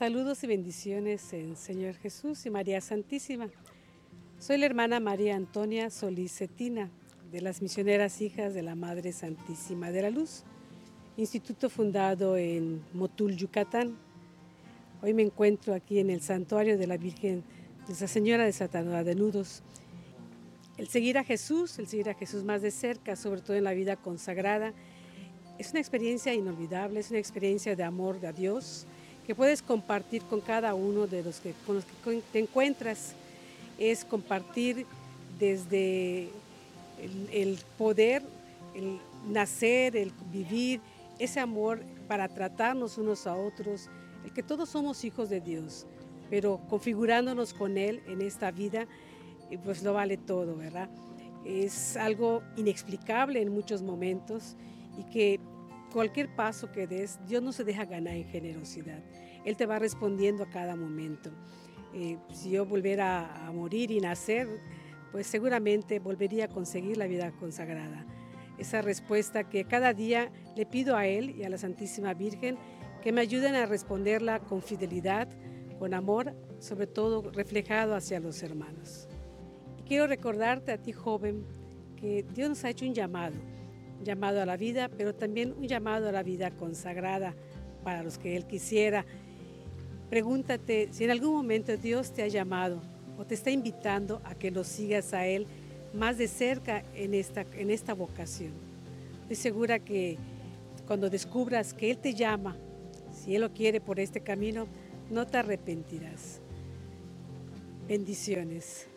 Saludos y bendiciones en Señor Jesús y María Santísima. Soy la hermana María Antonia Solís Cetina, de las Misioneras Hijas de la Madre Santísima de la Luz, instituto fundado en Motul, Yucatán. Hoy me encuentro aquí en el santuario de la Virgen de Nuestra Señora de Santa de Nudos. El seguir a Jesús más de cerca, sobre todo en la vida consagrada, es una experiencia inolvidable, es una experiencia de amor de Dios que puedes compartir con cada uno de los que, con los que te encuentras. Es compartir desde el poder, el nacer, el vivir, ese amor para tratarnos unos a otros, el que todos somos hijos de Dios, pero configurándonos con Él en esta vida, pues lo vale todo, ¿verdad? Es algo inexplicable en muchos momentos y que cualquier paso que des, Dios no se deja ganar en generosidad. Él te va respondiendo a cada momento. Si yo volviera a morir y nacer, pues seguramente volvería a conseguir la vida consagrada. Esa respuesta que cada día le pido a Él y a la Santísima Virgen que me ayuden a responderla con fidelidad, con amor, sobre todo reflejado hacia los hermanos. Y quiero recordarte a ti, joven, que Dios nos ha hecho un llamado a la vida, pero también un llamado a la vida consagrada para los que Él quisiera. Pregúntate si en algún momento Dios te ha llamado o te está invitando a que lo sigas a Él más de cerca en esta vocación. Estoy segura que cuando descubras que Él te llama, si Él lo quiere por este camino, no te arrepentirás. Bendiciones.